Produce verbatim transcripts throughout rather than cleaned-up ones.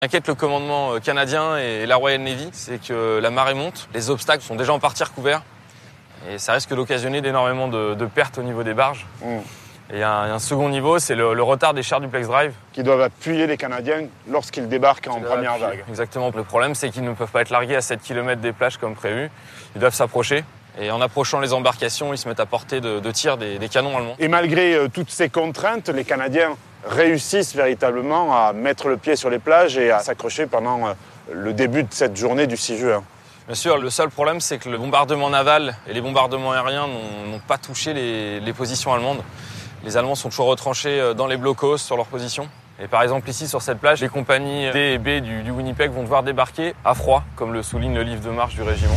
Inquiète le commandement canadien et la Royal Navy, c'est que la marée monte, les obstacles sont déjà en partie recouverts et ça risque d'occasionner d'énormément de, de pertes au niveau des barges. Mmh. Et il y a un, un second niveau, c'est le, le retard des chars duplex drive. Qui doivent appuyer les Canadiens lorsqu'ils débarquent en première appuyer. vague. Exactement. Le problème, c'est qu'ils ne peuvent pas être largués à sept kilomètres des plages comme prévu. Ils doivent s'approcher. Et en approchant les embarcations, ils se mettent à portée de, de tir des, des canons allemands. Et malgré euh, toutes ces contraintes, les Canadiens réussissent véritablement à mettre le pied sur les plages et à s'accrocher pendant euh, le début de cette journée du six juin. Bien sûr, le seul problème, c'est que le bombardement naval et les bombardements aériens n'ont pas touché les, les positions allemandes. Les Allemands sont toujours retranchés dans les blocos sur leurs positions. Et par exemple, ici, sur cette plage, les compagnies D et B du, du Winnipeg vont devoir débarquer à froid, comme le souligne le livre de marche du régiment.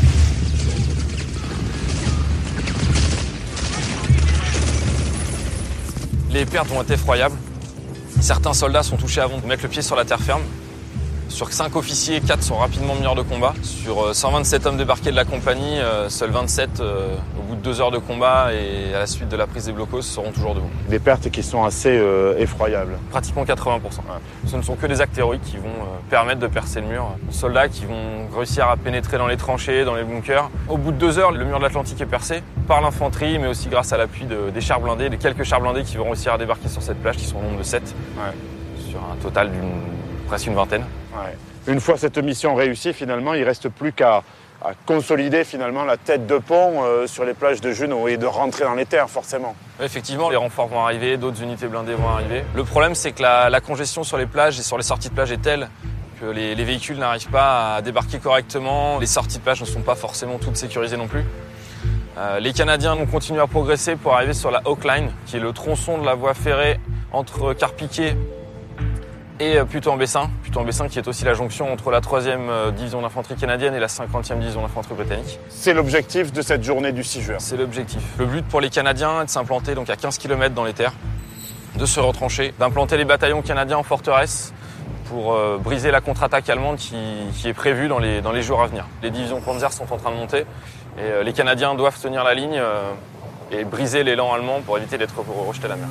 Les pertes vont être effroyables. Certains soldats sont touchés avant de mettre le pied sur la terre ferme. Sur cinq officiers, quatre sont rapidement mis hors de combat. Sur cent vingt-sept hommes débarqués de la compagnie, seuls vingt-sept, euh, au bout de deux heures de combat et à la suite de la prise des blocos, seront toujours debout. Des pertes qui sont assez euh, effroyables. Pratiquement quatre-vingts pour cent. Ouais. Ce ne sont que des actes héroïques qui vont euh, permettre de percer le mur. Des soldats qui vont réussir à pénétrer dans les tranchées, dans les bunkers. Au bout de deux heures, le mur de l'Atlantique est percé par l'infanterie, mais aussi grâce à l'appui de, des chars blindés, des quelques chars blindés qui vont réussir à débarquer sur cette plage, qui sont au nombre de sept, ouais. Sur un total d'une presque une vingtaine. Ouais. Une fois cette mission réussie, finalement, il ne reste plus qu'à à consolider finalement la tête de pont euh, sur les plages de Juneau et de rentrer dans les terres, forcément. Effectivement, les renforts vont arriver, d'autres unités blindées vont arriver. Le problème, c'est que la, la congestion sur les plages et sur les sorties de plage est telle que les, les véhicules n'arrivent pas à débarquer correctement. Les sorties de plage ne sont pas forcément toutes sécurisées non plus. Euh, les Canadiens vont continuer à progresser pour arriver sur la Oak Line, qui est le tronçon de la voie ferrée entre Carpiquet et Puteaux-en-Bessin. Puteaux-en-Bessin qui est aussi la jonction entre la troisième division d'infanterie canadienne et la cinquantième division d'infanterie britannique. C'est l'objectif de cette journée du six juin. C'est l'objectif. Le but pour les Canadiens est de s'implanter donc à quinze kilomètres dans les terres, de se retrancher, d'implanter les bataillons canadiens en forteresse pour euh, briser la contre-attaque allemande qui, qui est prévue dans les, dans les jours à venir. Les divisions Panzer sont en train de monter et euh, les Canadiens doivent tenir la ligne euh, et briser l'élan allemand pour éviter d'être rejetés à la mer.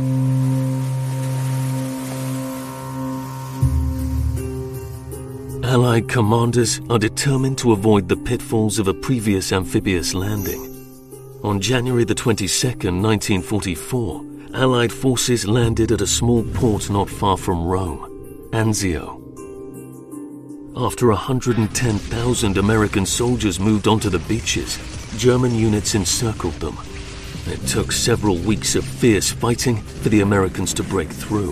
Allied commanders are determined to avoid the pitfalls of a previous amphibious landing. On January the twenty-second, nineteen forty-four, Allied forces landed at a small port not far from Rome, Anzio. After one hundred ten thousand American soldiers moved onto the beaches, German units encircled them. It took several weeks of fierce fighting for the Americans to break through.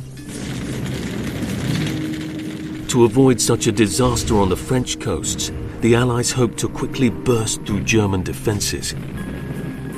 To avoid such a disaster on the French coasts, the Allies hoped to quickly burst through German defences